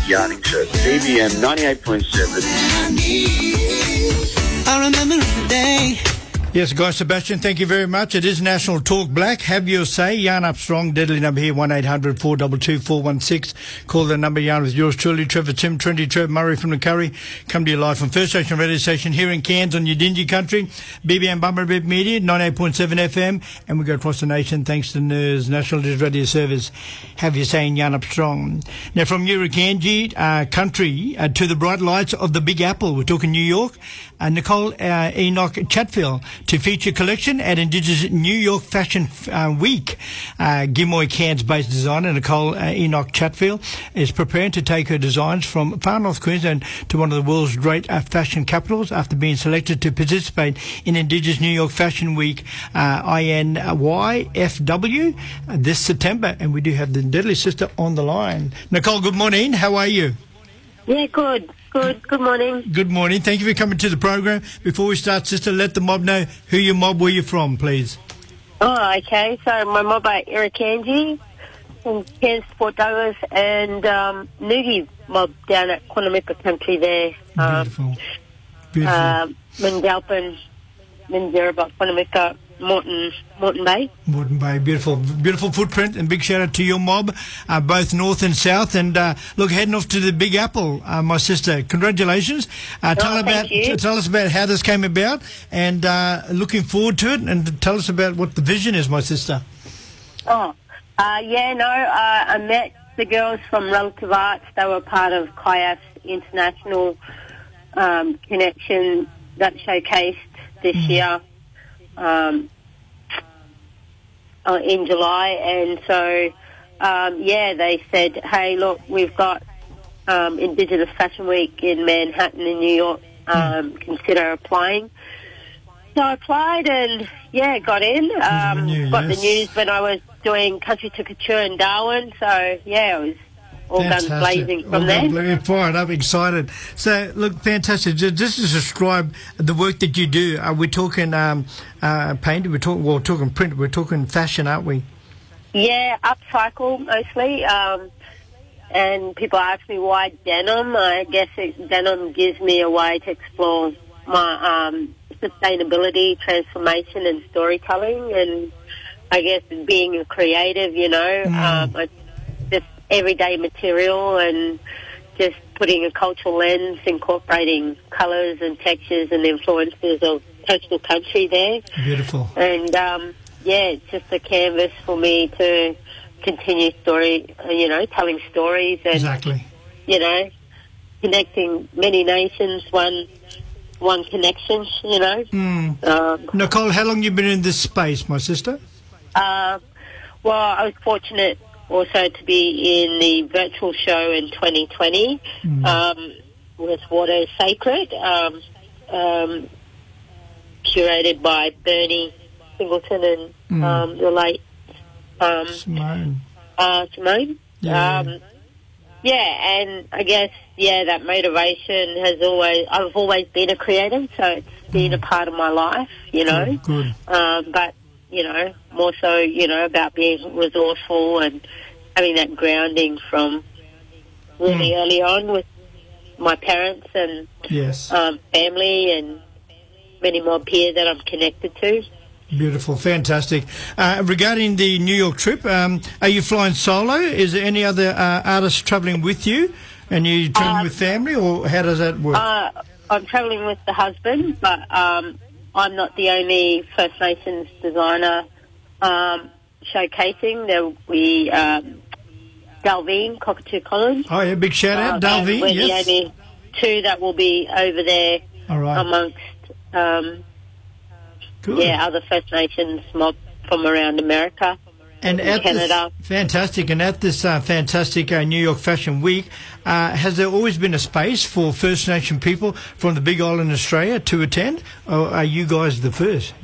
yarning show. BBM 98.7. I remember the day. Yes, Guy Sebastian, thank you very much. It is National Talk Black. Have your say. Yarn up strong. Deadly number here, 1-800-422-416. Call the number, yarn with yours truly, Trevor Tim, Trinity Trev Murray from the Curry. Come to you live from First Station Radio Station here in Cairns on Udingi Country. BBM Bumper Bit Media, 98.7 FM. And we go across the nation thanks to NERS, National Digital Radio Service. Have your say in Yarn up strong. Now from Urukandji country to the bright lights of the Big Apple. We're talking New York. Nicole Enoch Chatfield to feature collection at Indigenous New York Fashion Week. Gimoy Cairns-based designer Nicole Enoch Chatfield is preparing to take her designs from far north Queensland to one of the world's great fashion capitals after being selected to participate in Indigenous New York Fashion Week INYFW this September. And we do have the Deadly Sister on the line. Nicole, good morning. How are you? Yeah, good. Good morning. Good morning. Thank you for coming to the program. Before we start, sister, let the mob know who your mob, where you're from, please. Oh, okay. So my mob are Irukandji from Cairns, Port Douglas, and Noogie mob down at Quanamipa country there. Beautiful. Beautiful. Mindalpin, Minjerribah, Quanamipa, Moreton Bay. Moreton Bay, beautiful footprint, and big shout out to your mob, both north and south. And look, heading off to the Big Apple, my sister. Congratulations! Tell us about how this came about, and looking forward to it. And tell us about what the vision is, my sister. I met the girls from Relative Arts. They were part of CIAF's international connection that showcased this year. In July, and so they said, hey, look, we've got Indigenous Fashion Week in Manhattan in New York, consider applying. So I applied and got in. Got the news when I was doing Country to Couture in Darwin, so it was all guns blazing from there. Fired up, excited. So, look, fantastic. Just to describe the work that you do, we're talking paint, we're talking print, we're talking fashion, aren't we? Yeah, upcycle mostly. And people ask me why denim. I guess denim gives me a way to explore my sustainability, transformation, and storytelling. And I guess being a creative, just everyday material and just putting a cultural lens, incorporating colours and textures and influences of coastal country there. Beautiful. And, it's just a canvas for me to continue telling stories and, exactly. Connecting many nations, one connection, Nicole, how long have you been in this space, my sister? I was fortunate also to be in the virtual show in 2020 with Water is Sacred, curated by Bernie Singleton and the late Simone. Simone. And I guess, that motivation I've always been a creative, so it's been a part of my life, Good. But, more so, about being resourceful and having that grounding from really early on with my parents and family and many more peers that I'm connected to. Beautiful, fantastic. Regarding the New York trip, are you flying solo? Is there any other artists travelling with you? And you travelling with family, or how does that work? I'm travelling with the husband, but I'm not the only First Nations designer showcasing. There we Dalveen, Cockatoo Collins. Oh, yeah, big shout out, Dalveen, we're the only two that will be over there amongst other First Nations mob from around America and Canada. Fantastic. And at this fantastic New York Fashion Week, has there always been a space for First Nation people from the Big Island, Australia, to attend? Or are you guys the first?